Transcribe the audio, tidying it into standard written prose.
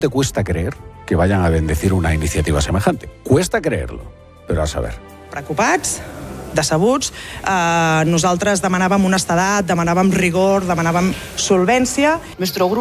Te cuesta creer que vayan a bendecir una iniciativa semejante. Cuesta creerlo, pero a saber. Preocupats, decebuts, nosaltres demanàvem honestedat, demanàvem rigor, demanàvem solvència. Nuestro grupo